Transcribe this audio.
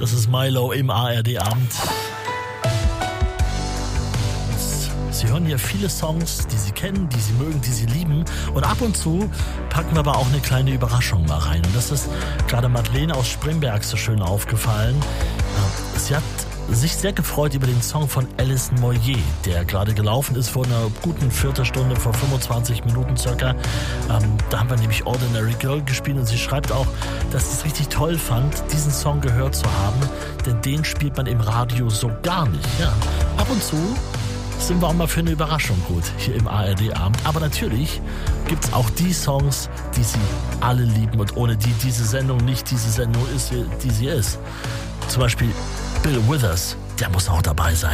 Das ist Milo im ARD-Abend. Sie hören hier viele Songs, die Sie kennen, die Sie mögen, die Sie lieben. Und ab und zu packen wir aber auch eine kleine Überraschung mal rein. Und das ist gerade Madeleine aus Springberg so schön aufgefallen. Sie hat sich sehr gefreut über den Song von Alison Moyet, der gerade gelaufen ist vor einer guten Viertelstunde, vor 25 Minuten circa. Da haben wir nämlich Ordinary Girl gespielt und sie schreibt auch, dass sie es richtig toll fand, diesen Song gehört zu haben, denn den spielt man im Radio so gar nicht. Ja. Ab und zu sind wir auch mal für eine Überraschung gut hier im ARD-Abend. Aber natürlich gibt es auch die Songs, die Sie alle lieben und ohne die diese Sendung nicht diese Sendung ist, die sie ist. Zum Beispiel Bill Withers, der muss auch dabei sein.